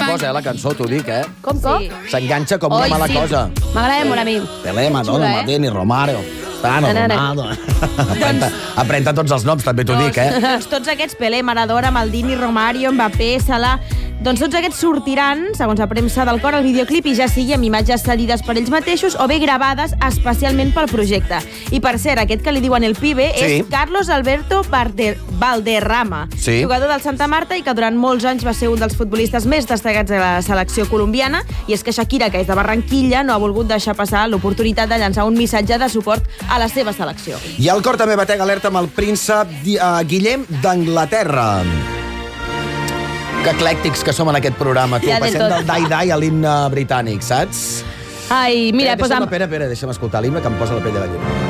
cosa, la cançó, t'ho dic, Com? S'enganxa com una mala cosa. M'agrada molt a mi. Pelé, Maradona, Maldini, Romario, Ronaldo. Aprenta tots els noms, també t'ho dic, Tots aquests, Pelé, Maradona, Maldini, Romario, Mbappé, Salah... Doncs tots aquests sortiran, segons la premsa del cor, al videoclip i ja sigui amb imatges cedides per ells mateixos o bé gravades especialment pel projecte. I per cert, aquest que li diuen el pibe és Carlos Alberto Valderrama, jugador del Santa Marta i que durant molts anys va ser un dels futbolistes més destacats de la selecció colombiana. I és que Shakira, que és de Barranquilla, no ha volgut deixar passar l'oportunitat de llançar un missatge de suport a la seva selecció. I el cor també batega alerta amb el príncep Guillem d'Anglaterra. Que eclèctics que som en aquest programa, tu. Passem del dai-dai a l'himne britànic, saps? Ai, mira, Espera, deixa'm escoltar l'himne que em posa la pell de gallina.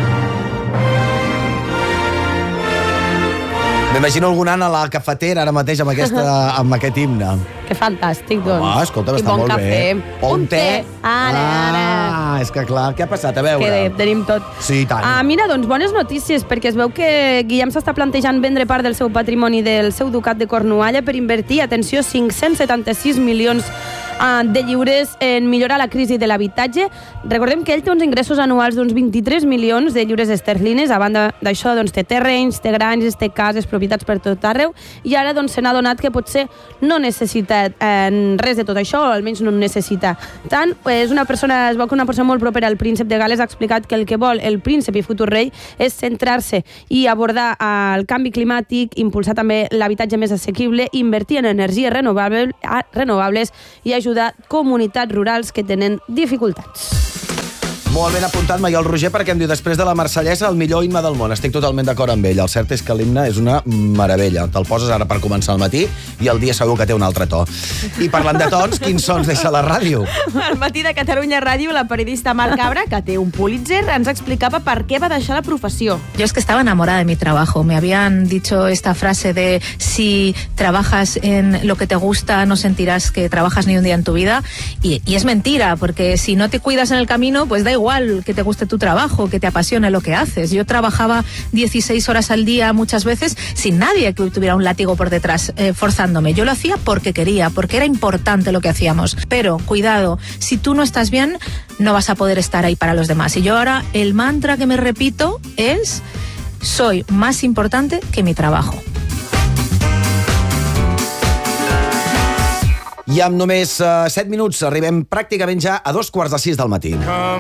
M'imagino algun an a la cafetera ara mateix amb aquest himne. Que fantàstic, doncs. Escolta, està molt bé. Un té. Ara. És que clar, què ha passat? A veure. Que tenim tot. Sí, tant. Mira, doncs, bones notícies, perquè es veu que Guillem s'està plantejant vendre part del seu patrimoni del seu ducat de Cornualla per invertir, atenció, 576 milions de lliures en millorar la crisi de l'habitatge. Recordem que ell té uns ingressos anuals d'uns 23 milions de lliures esterlines. A banda d'això, doncs, té terrenys, té granges, té cases, propietats per tot arreu, i ara doncs, se n'ha donat que potser no necessita res de tot això, o almenys no en necessita tant. Es veu que una persona molt propera al príncep de Gales ha explicat que el que vol el príncep i futur rei és centrar-se i abordar el canvi climàtic, impulsar també l'habitatge més assequible, invertir en energies renovables i ajudar comunitats rurals que tenen dificultats. Molt ben apuntat, Maiol Roger, perquè em diu després de la Marsellesa el millor himne del món. Estic totalment d'acord amb ell. El cert és que l'himne és una meravella. Te'l poses ara per començar el matí i el dia segur que té un altre to. I parlant de tons, quins sons deixa la ràdio? Al matí de Catalunya Ràdio, la periodista Mar Cabra, que té un Pulitzer, ens explicava per què va deixar la professió. Yo es que estaba enamorada de mi trabajo. Me habían dicho esta frase de si trabajas en lo que te gusta no sentirás que trabajas ni un día en tu vida. Y es mentira, porque si no te cuidas en el camino, pues da igual que te guste tu trabajo, que te apasione lo que haces. Yo trabajaba 16 horas al día muchas veces sin nadie que tuviera un látigo por detrás forzándome. Yo lo hacía porque quería, porque era importante lo que hacíamos. Pero, cuidado, si tú no estás bien, no vas a poder estar ahí para los demás. Y yo ahora el mantra que me repito es: soy más importante que mi trabajo. I amb només 7 minuts arribem pràcticament ja a 5:15 del matí.